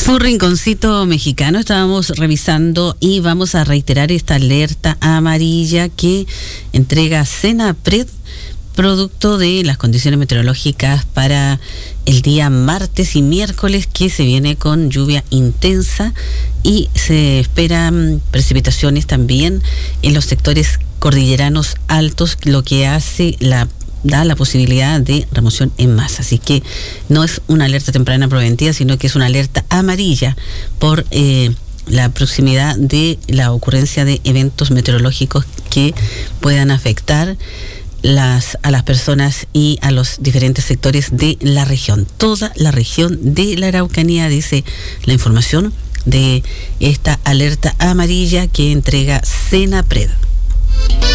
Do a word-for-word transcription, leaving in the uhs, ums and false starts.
Su rinconcito mexicano estábamos revisando y vamos a reiterar esta alerta amarilla que entrega Senapred, producto de las condiciones meteorológicas para el día martes y miércoles, que se viene con lluvia intensa y se esperan precipitaciones también en los sectores cordilleranos altos, lo que hace la da la posibilidad de remoción en masa. Así que no es una alerta temprana preventiva, sino que es una alerta amarilla por eh, la proximidad de la ocurrencia de eventos meteorológicos que puedan afectar las a las personas y a los diferentes sectores de la región. Toda la región de la Araucanía, dice la información de esta alerta amarilla que entrega Senapred.